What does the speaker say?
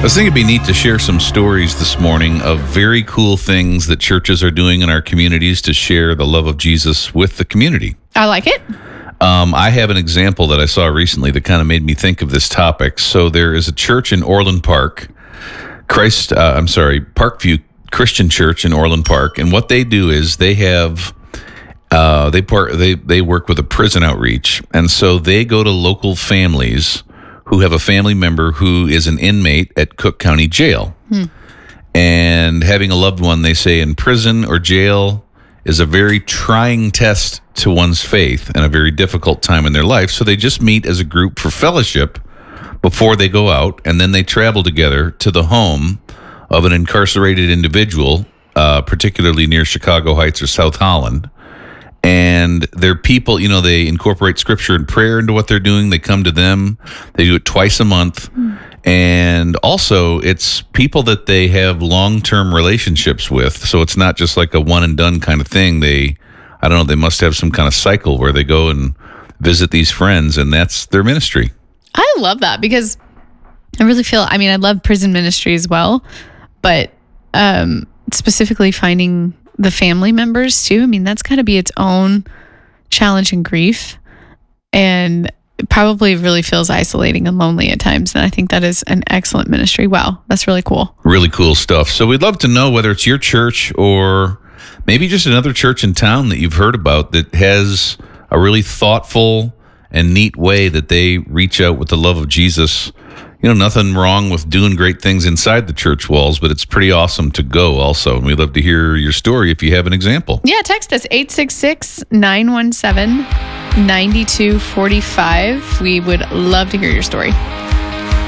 I think it'd be neat to share some stories this morning of very cool things that churches are doing in our communities to share the love of Jesus with the community. I like it. I have an example that I saw recently that kind of made me think of this topic. So there is a church in Orland Park, Parkview Christian Church in Orland Park, and what they do is they have they work with a prison outreach, and so they go to local families who have a family member who is an inmate at Cook County Jail. And having a loved one, they say, in prison or jail is a very trying test to one's faith and a very difficult time in their life. So they just meet as a group for fellowship before they go out, and then they travel together to the home of an incarcerated individual, particularly near Chicago Heights or South Holland. And they're people, they incorporate scripture and prayer into what they're doing. They come to them. They do it twice a month. And also, it's people that they have long-term relationships with. So it's not just like a one-and-done kind of thing. They must have some kind of cycle where they go and visit these friends, and that's their ministry. I love that because I really feel, I love prison ministry as well, but specifically finding the family members too. That's got to be its own challenge and grief, and it probably really feels isolating and lonely at times. And I think that is an excellent ministry. Wow, that's really cool. Really cool stuff. So we'd love to know whether it's your church or maybe just another church in town that you've heard about that has a really thoughtful and neat way that they reach out with the love of Jesus. Nothing wrong with doing great things inside the church walls, but it's pretty awesome to go also. And we'd love to hear your story if you have an example. Yeah, text us 866-917-9245. We would love to hear your story.